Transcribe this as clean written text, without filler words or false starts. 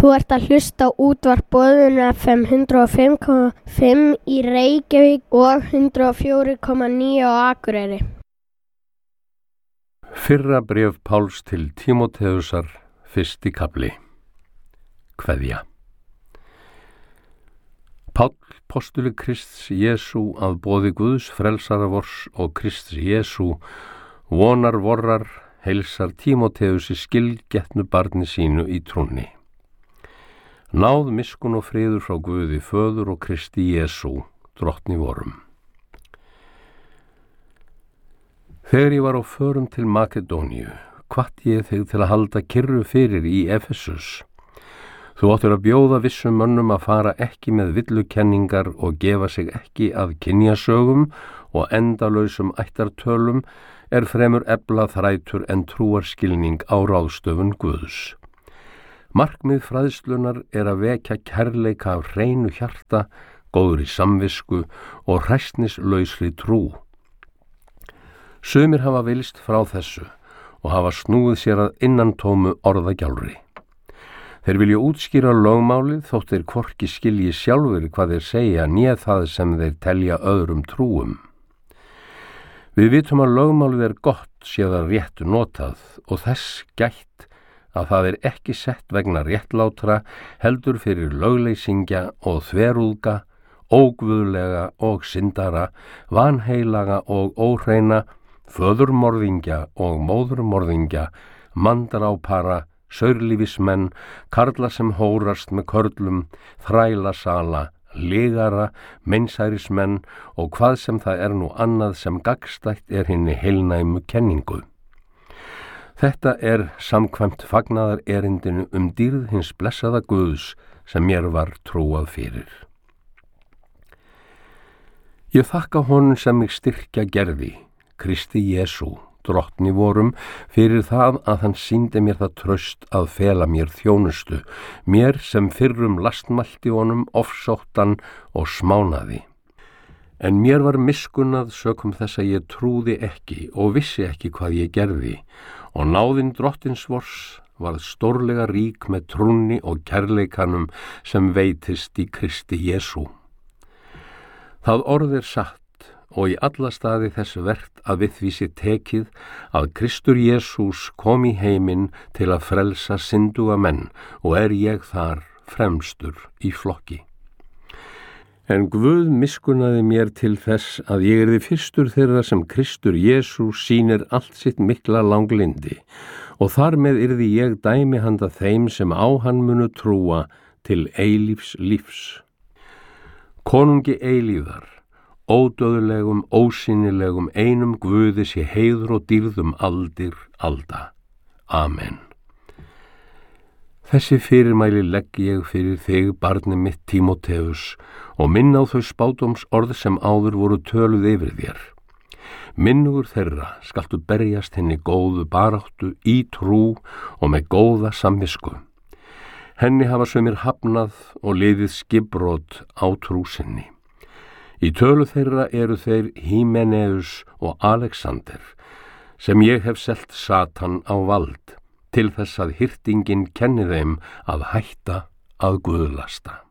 Þú ert að hlusta á útvarp Boðun FM 105,5 í Reykjavík og 104,9 á Akureyri. Fyrra bréf Páls til Tímóteusar, 1. kafli. Kveðja. Páll, postuli Krists Jesú að boði Guðs frelsara vors og Krists Jesú, vonar vorrar, heilsar Tímóteusi skilgetnu barni sínu í trúnni. Náð miskun og friður frá Guði föður og Kristi Jesú, drottni vorum. Þegar ég var á förum til Makedóníu, hvatti ég þig til að halda kyrru fyrir í Efesus. Þú áttir að bjóða vissum mönnum að fara ekki með villukenningar og gefa sig ekki að kynjasögum og endalausum ættartölum fremur efla þrætur en trúarskilning á ráðstöfun Guðs. Markmið fræðslunar að vekja kærleika af hreinu hjarta, góðri samvisku og hræsnislausri trú. Sumir hafa vilst frá þessu og hafa snúið sér að innantómu orðagjálfri. Þeir vilja útskýra lögmálið þótt þeir hvorki skilji sjálfur hvað þeir segja né það sem þeir telja öðrum trúum. Við vitum að lögmálið gott sé það rétt notað og þess gætt að það ekki sett vegna réttlátra heldur fyrir lögleysingja og þverúðga, óguðlega og syndara, vanheilaga og óhreina, föðurmorðingja og móðurmorðingja, mandrápara, saurlífismenn, karla sem hórast með körlum, þrælasala, legara, meinsærismenn og hvað sem það nú annað sem gagnstætt hinni heilnæmu kenningu. Þetta samkvæmt fagnaðar erindinu dýrð hins blessaða Guðs sem mér var trúað fyrir. Ég þakka honum sem mig styrkja gerði, Kristi Jesú, drottni vorum, fyrir það að hann sýndi mér það traust að fela mér þjónustu, mér sem fyrrum lastmælti honum, ofsóttan og smánaði. En mér var miskunnað sökum þess að ég trúði ekki og vissi ekki hvað ég gerði, og náðin drottins vors varð stórlega rík með trúnni og kærleikanum sem veitist í Kristi Jesú. Það orð satt og í alla staði þess vert að við því sé tekið að Kristur Jesús kom í heiminn til að frelsa synduga menn og ég þar fremstur í flokki. En Guð miskunnaði mér til þess að ég yrði fyrstur þeirra sem Kristur Jesús sýnir allt sitt mikla langlindi og þar með yrði ég dæmi handa þeim sem á hann munu trúa til eilífs lífs. Konungi eilífðar, ódöðlegum, ósýnilegum, einum Guði sé heiður og dýrð aldir alda. Amen. Þessi fyrirmæli legg ég fyrir þig, barni mitt Tímóteus, og minn á þau spádóms orð sem áður voru töluð yfir þér. Minnugur þeirra skaltu berjast hinni góðu baráttu í trú og með góða samvisku. Henni hafa sumir hafnað og liðið skipbrot á trú sinni. Í tölu þeirra þeir Hímeneus og Alexander, sem ég hef selt Satan á vald, til þess að hirtingin kenni þeim að hætta að guðlasta.